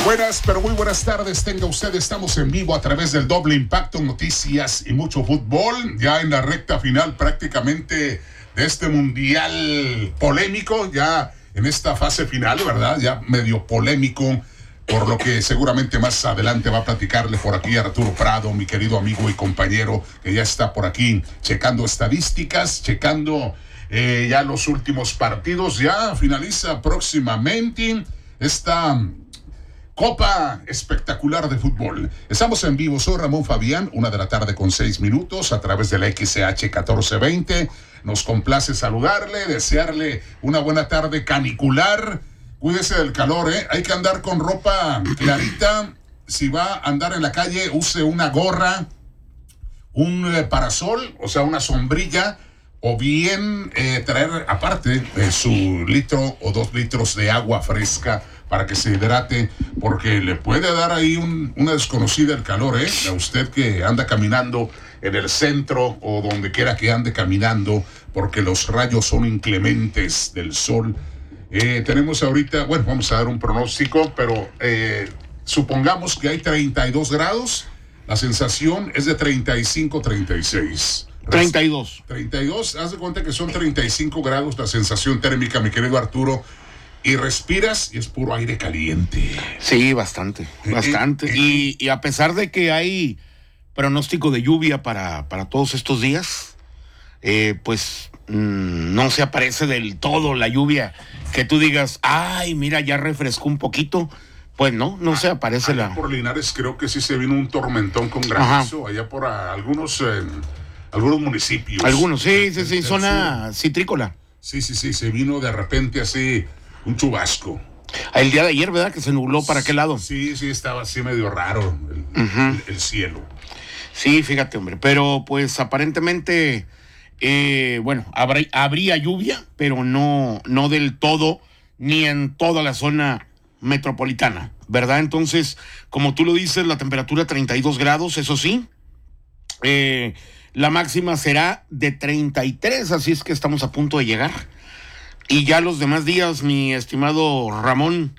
Buenas, pero muy buenas tardes. Tenga usted, estamos en vivo a través del Doble Impacto, noticias y mucho fútbol. Ya en la recta final prácticamente de este mundial polémico, ya en esta fase final, ¿verdad? Ya medio polémico, por lo que seguramente más adelante va a platicarle por aquí Arturo Prado, mi querido amigo y compañero, que ya está por aquí checando estadísticas, checando ya los últimos partidos. Ya finaliza próximamente esta Copa espectacular de fútbol. Estamos en vivo, soy Ramón Fabián, 1:06 a través de la XH 1420. Nos complace saludarle, desearle una buena tarde canicular. Cuídese del calor, hay que andar con ropa clarita. Si va a andar en la calle, use una gorra, un parasol, o sea, una sombrilla, o bien traer aparte su litro o 2 litros de agua fresca para que se hidrate, porque le puede dar ahí una desconocida el calor, a usted que anda caminando en el centro o donde quiera que ande caminando, porque los rayos son inclementes del sol. Tenemos ahorita, bueno, vamos a dar un pronóstico, pero supongamos que hay 32 grados, la sensación es de 35-36. 32, haz de cuenta que son 35 grados la sensación térmica, mi querido Arturo. Y respiras y es puro aire caliente. Sí, bastante. Y a pesar de que hay pronóstico de lluvia para todos estos días, pues no se aparece del todo la lluvia. Que tú digas, ay, mira, ya refrescó un poquito. Pues no se aparece allá por Linares creo que sí se vino un tormentón con granizo. Allá por algunos municipios. Algunos, sí, zona citrícola. Sí, se vino de repente así un chubasco. El día de ayer, ¿verdad? Que se nubló, ¿para qué lado? Sí, estaba así medio raro el cielo. Sí, fíjate, hombre. Pero pues aparentemente, bueno, habría lluvia, pero no del todo, ni en toda la zona metropolitana, ¿verdad? Entonces, como tú lo dices, la temperatura 32 grados, eso sí. La máxima será de 33, así es que estamos a punto de llegar. Y ya los demás días, mi estimado Ramón,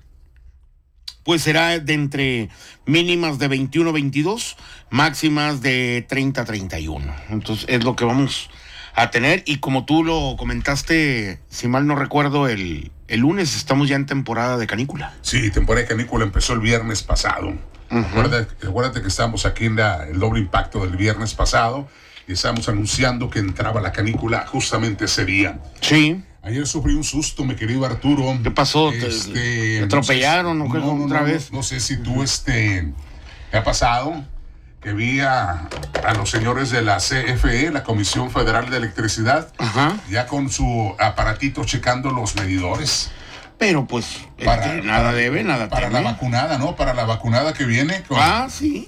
pues será de entre mínimas de 21-22, máximas de 30-31. Entonces es lo que vamos a tener. Y como tú lo comentaste, si mal no recuerdo, el lunes estamos ya en temporada de canícula. Sí, temporada de canícula empezó el viernes pasado. Acuérdate que estamos aquí en el doble impacto del viernes pasado y estamos anunciando que entraba la canícula justamente ese día. Sí. Ayer sufrí un susto, mi querido Arturo. ¿Qué pasó? ¿Te atropellaron otra vez? No sé si tú ¿te ha pasado que vi a los señores de la CFE, la Comisión Federal de Electricidad, ya con su aparatito checando los medidores? Pero pues nada debe, nada para teme. La vacunada, ¿no? Para la vacunada que viene. Sí.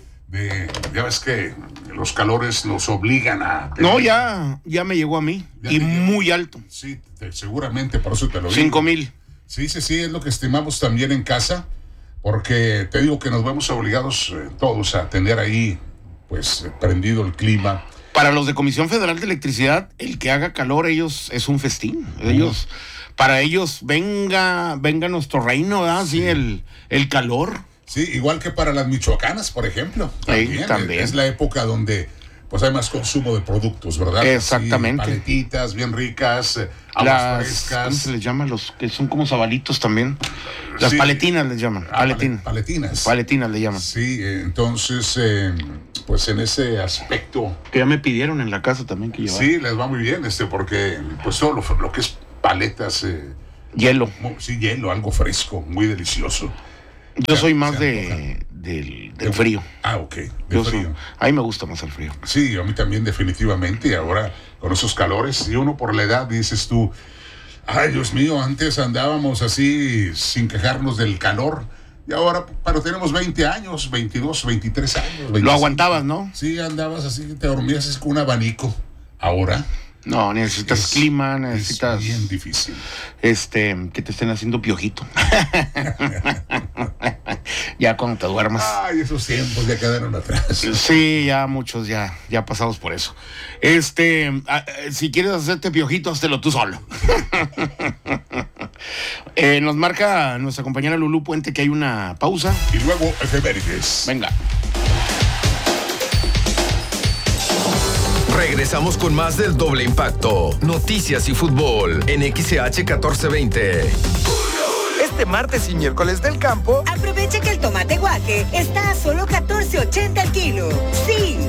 Ya ves que los calores nos obligan a... No, ya me llegó a mí. Y muy alto. Sí, seguramente, por eso te lo digo. 5,000. Sí, es lo que estimamos también en casa, porque te digo que nos vemos obligados todos a tener ahí, pues, prendido el clima. Para los de Comisión Federal de Electricidad, el que haga calor, ellos, es un festín. Para ellos, venga nuestro reino, ¿verdad? Sí, el calor. Sí, igual que para las michoacanas, por ejemplo. También. Es la época donde pues hay más consumo de productos, ¿verdad? Exactamente. Así, paletitas bien ricas, aguas frescas. ¿Cómo se les llama? Los que son como sabalitos también. Las paletinas les llaman. Paletinas. Paletinas le llaman. Sí, entonces, pues en ese aspecto. Que ya me pidieron en la casa también que llevar. Sí, les va muy bien, porque pues todo lo que es paletas. Hielo. Sí, hielo, algo fresco, muy delicioso. Yo soy más del frío. Ok, del frío. A mí me gusta más el frío. Sí, a mí también definitivamente. Y ahora con esos calores, y uno por la edad dices tú, ay Dios mío, antes andábamos así sin quejarnos del calor. Y ahora, pero tenemos 20 años, 22, 23 años. 25. Lo aguantabas, ¿no? Sí, andabas así, te dormías así con un abanico. Ahora... No, necesitas clima, necesitas... Es bien difícil. Que te estén haciendo piojito. Ya cuando te duermas. Ay, esos tiempos ya quedaron atrás. Sí, ya muchos ya pasamos por eso. Si quieres hacerte piojito, hazlo tú solo. Nos marca nuestra compañera Lulú Puente que hay una pausa. Y luego efemérides. Venga. Regresamos con más del Doble Impacto. Noticias y fútbol en XH 1420. Este martes y miércoles del campo, aprovecha que el tomate guaje está a solo $14.80 el kilo. Sí.